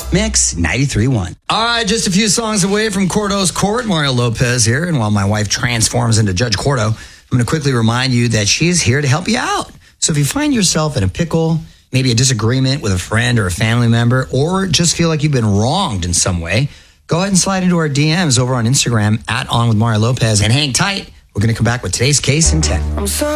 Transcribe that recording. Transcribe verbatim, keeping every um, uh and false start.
Mix ninety-three point one. All right, just a few songs away from Cordo's Court. Mario Lopez here. And while my wife transforms into Judge Cordo, I'm going to quickly remind you that she is here to help you out. So if you find yourself in a pickle, maybe a disagreement with a friend or a family member, or just feel like you've been wronged in some way, go ahead and slide into our D Ms over on Instagram at On With Mario Lopez and hang tight. We're going to come back with today's case in ten. I'm sorry.